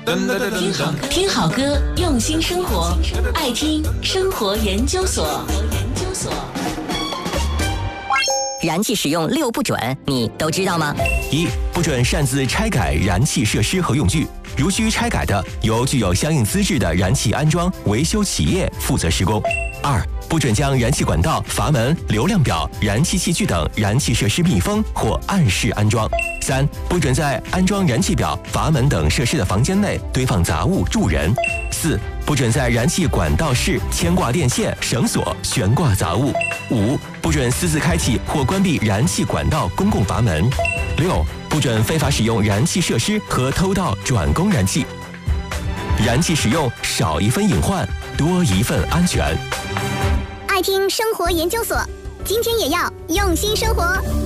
听好歌，用心生活，爱听生活研究所。 燃气使用6不准，你都知道吗 ？1. 不准擅自拆改燃气设施和用具，如需拆改的，由具有相应资质的燃气安装维修企业负责施工。2. 不准将燃气管道、阀门、流量表、燃气器具等燃气设施密封或暗室安装。3. 不准在安装燃气表、阀门等设施的房间内堆放杂物住人。4. 不准在燃气管道室牵挂电线、绳索、悬挂杂物。5. 不准私自开启或关闭燃气管道公共阀门。6. 不准非法使用燃气设施和偷盗转供燃气。燃气使用少一分隐患，多一份安全。 爱听生活研究所，今天也要用心生活。